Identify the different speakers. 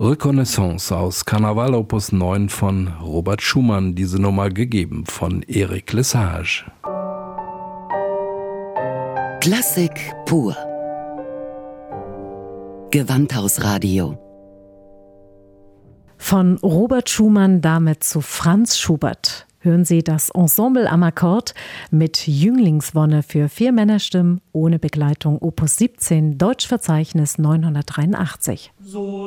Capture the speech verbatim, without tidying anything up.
Speaker 1: Reconnaissance aus Karneval Opus neun von Robert Schumann, diese Nummer gegeben von Eric Lesage.
Speaker 2: Klassik pur. Gewandhausradio.
Speaker 3: Von Robert Schumann damit zu Franz Schubert. Hören Sie das Ensemble am Akkord mit Jünglingswonne für vier Männerstimmen ohne Begleitung Opus siebzehn, Deutschverzeichnis neunhundertdreiundachtzig.
Speaker 4: So